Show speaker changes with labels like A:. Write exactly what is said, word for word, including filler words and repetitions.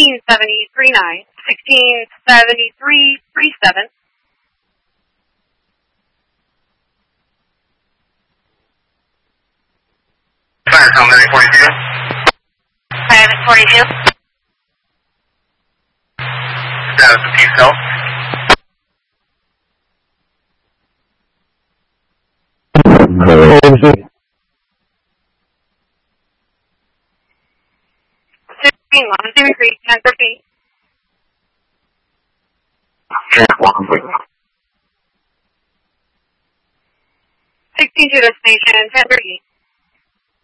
A: sixteen seventy three nine, sixteen seventy three three seven.
B: Fire Command forty-two.
A: Private forty-two.
B: Status of Peace Health.
A: sixteen one two three ten thirteen. sixteen to destination ten thirty.